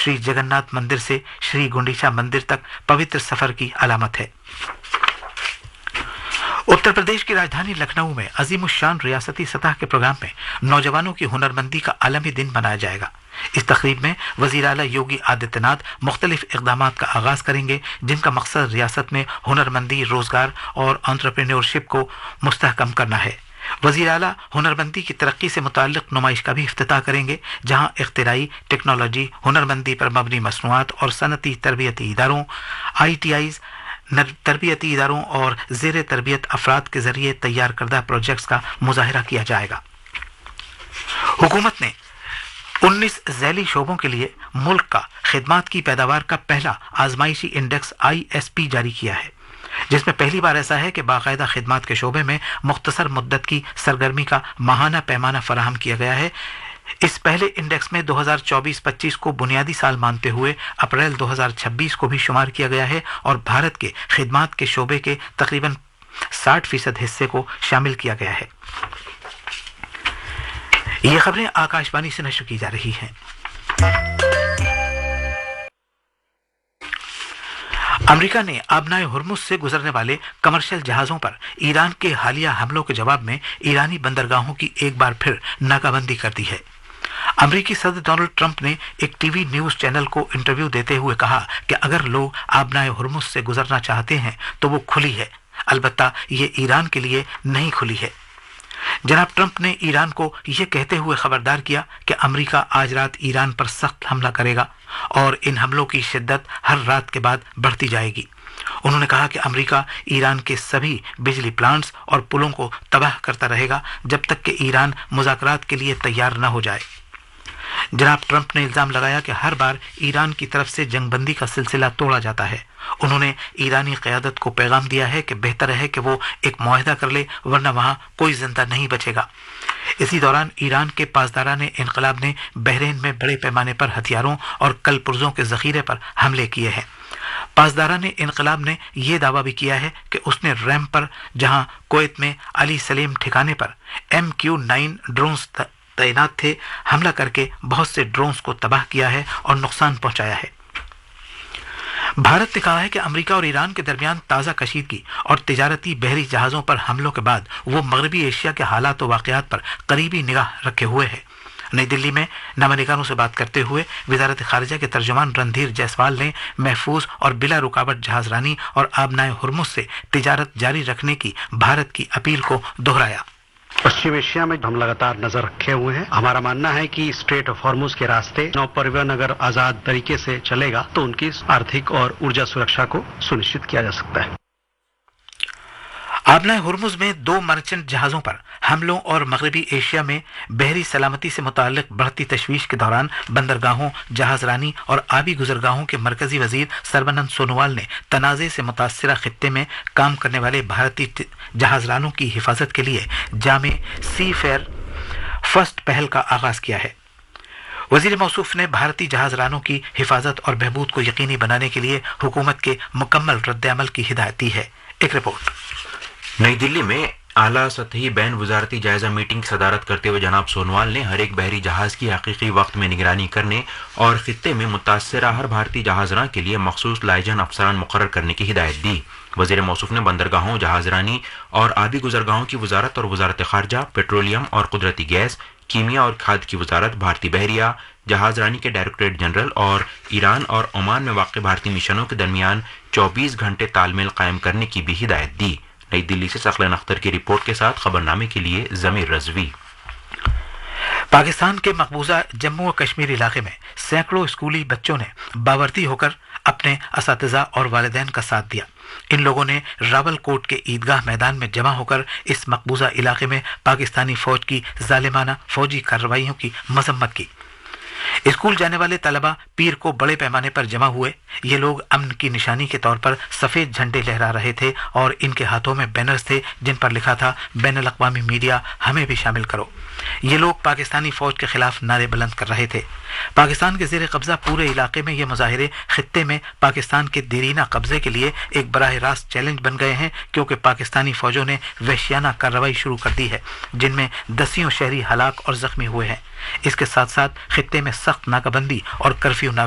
श्री जगन्नाथ मंदिर से श्री गुंडीचा मंदिर तक पवित्र सफर की अलामत है। उत्तर प्रदेश की राजधानी लखनऊ में अजीमुशान रियासती सतह के प्रोग्राम में नौजवानों की हुनरमंदी का आलमी दिन मनाया जाएगा। इस तकरीब में वजीर आला योगी आदित्यनाथ मुख्तलिफ इक़दामात का आगाज करेंगे, जिनका मकसद रियासत में हुनरमंदी, रोजगार और एंटरप्रेन्योरशिप को मुस्तहकम करना है। वजीर आला हुनरमंदी की तरक्की से मुताल्लिक नुमाइश का भी इफ्तिताह करेंगे, जहां इख्तिराई, टेक्नोलॉजी, हुनरमंदी पर मबनी मसनूआत और सनती तरबियती इदारों, ITIs, तरबियती इदारों और ज़ेर तरबियत अफराद के जरिए तैयार करदा प्रोजेक्ट्स का मुजाहिरा किया जाएगा। हुकूमत ने 19 ज़ैली शोबों के लिए मुल्क का खिदमात की पैदावार का पहला आजमाइशी इंडेक्स ISP जारी किया है, जिसमें पहली बार ऐसा है कि बाकायदा खिदमात के शोबे में मुख्तसर मुद्दत की सरगर्मी का माहाना पैमाना फराहम किया गया है। इस पहले इंडेक्स में 2024-25 को बुनियादी साल मानते हुए अप्रैल 2026 को भी शुमार किया गया है और भारत के खिदमात के शोबे के तकरीबन 60% हिस्से को शामिल किया गया है। ये खबरें आकाशवाणी से नशर की जा रही हैं। अमेरिका ने आबनाए हुर्मुज से गुजरने वाले कमर्शियल जहाजों पर ईरान के हालिया हमलों के जवाब में ईरानी बंदरगाहों की एक बार फिर नाकाबंदी कर दी है। अमेरिकी सदर डोनाल्ड ट्रंप ने एक टीवी न्यूज चैनल को इंटरव्यू देते हुए कहा कि अगर लोग आबनाए हुर्मुज से गुजरना चाहते हैं तो वो खुली है, अलबत्ता ये ईरान के लिए नहीं खुली है। जनाब ट्रंप ने ईरान को यह कहते हुए खबरदार किया कि अमेरिका आज रात ईरान पर सख्त हमला करेगा और इन हमलों की शिद्दत हर रात के बाद बढ़ती जाएगी। उन्होंने कहा कि अमेरिका ईरान के सभी बिजली प्लांट्स और पुलों को तबाह करता रहेगा जब तक कि ईरान मुज़ाकरात के लिए तैयार न हो जाए। जनाब ट्रंप ने इल्जाम लगाया कि हर बार ईरान की तरफ से जंगबंदी का सिलसिला तोड़ा जाता है। उन्होंने ईरानी क़यादत को पैगाम दिया है कि बेहतर है कि वो एक मुआहदा कर ले, वरना वहां कोई जिंदा नहीं बचेगा। इसी दौरान ईरान के पासदाराने इनकलाब ने बहरीन में बड़े पैमाने पर हथियारों और कल पुर्जों के जखीरे पर हमले किए हैं। पासदाराने इनकलाब ने यह दावा भी किया है कि उसने रैम पर, जहां कुवैत में अली सलेम ठिकाने पर MQ-9 ड्रोन्स तैनात थे, हमला करके बहुत से ड्रोन्स को तबाह किया है और नुकसान पहुंचाया है। भारत ने कहा है कि अमेरिका और ईरान के दरमियान ताज़ा कशीदगी और तिजारती बहरी जहाज़ों पर हमलों के बाद वो मगरबी एशिया के हालात और वाक़यात पर करीबी निगाह रखे हुए है। नई दिल्ली में नवानिगारों से बात करते हुए वज़ारत ख़ारिजा के तर्जुमान रणधीर जायसवाल ने महफूज और बिला रुकावट जहाज़रानी और आबनाए हुर्मुज से तिजारत जारी रखने की भारत की अपील को दोहराया। पश्चिम एशिया में हम लगातार नजर रखे हुए हैं। हमारा मानना है कि स्ट्रेट ऑफ हॉर्मुज के रास्ते नौ परिवहन अगर आजाद तरीके से चलेगा तो उनकी आर्थिक और ऊर्जा सुरक्षा को सुनिश्चित किया जा सकता है। आबनाए हुर्मुज में 2 मर्चेंट जहाज़ों पर हमलों और मगरबी एशिया में बहरी सलामती से मुताल्लिक बढ़ती तशवीश के दौरान बंदरगाहों, जहाज़रानी और आबी गुजरगाहों के मरकजी वजीर सर्बानंद सोनोवाल ने तनाज़े से मुतासिरा खित्ते में काम करने वाले भारतीय जहाज़रानों की हिफाजत के लिए जामे सी फेयर फर्स्ट पहल का आगाज किया है। वजीर मौसूफ ने भारतीय जहाज़रानों की हिफाजत और बहबूद को यकीनी बनाने के लिए हुकूमत के मुकम्मल रद्द-ए-अमल की हिदायत दी है। एक रिपोर्ट। नई दिल्ली में आला सतही बैन वजारती जायजा मीटिंग की सदारत करते हुए जनाब सोनोवाल ने हर एक बहरी जहाज की हकीकी वक्त में निगरानी करने और खित्ते में मुतासरा हर भारतीय जहाजरां के लिए मखसूस लाइजन अफसरान मुकर्रर करने की हिदायत दी। वज़ीर मौसूफ ने बंदरगाहों, जहाजरानी और आबी गुजरगाहों की वजारत और वजारत खारजा, पेट्रोलियम और कुदरती गैस, कीमिया और खाद की वजारत, भारतीय बहरिया जहाजरानी के डायरेक्टरेट जनरल और ईरान और ओमान में वाक़ भारतीय मिशनों के दरमियान 24 घंटे तालमेल कायम करने की भी हिदायत दी। नई दिल्ली से सकलन अख्तर की रिपोर्ट के साथ खबरनामे के लिए जमीर रजवी। पाकिस्तान के मकबूजा जम्मू व कश्मीर इलाके में सैकड़ों स्कूली बच्चों ने बावर्दी होकर अपने असातिज़ा और वालिदैन का साथ दिया। इन लोगों ने रावलकोट के ईदगाह मैदान में जमा होकर इस मकबूजा इलाके में पाकिस्तानी फौज की जालिमाना फौजी कार्रवाइयों की मजम्मत की। स्कूल जाने वाले तलबा पीर को बड़े पैमाने पर जमा हुए। ये लोग अमन की निशानी के तौर पर सफेद झंडे लहरा रहे थे और इनके हाथों में बैनर्स थे जिन पर लिखा था, बैनुल अक़वामी मीडिया हमें भी शामिल करो। ये लोग पाकिस्तानी फौज के खिलाफ नारे बुलंद कर रहे थे। पाकिस्तान के ज़ेर कब्जा पूरे इलाके में ये मुजाहिरे खित्ते में पाकिस्तान के देरीना कब्जे के लिए एक बराह रास्त चैलेंज बन गए हैं, क्योंकि पाकिस्तानी फौजों ने वहशियाना कार्रवाई शुरू कर दी है जिनमें दसियों शहरी हलाक और जख्मी हुए हैं। इसके साथ साथ खित्ते में सख्त नाकाबंदी और कर्फ्यू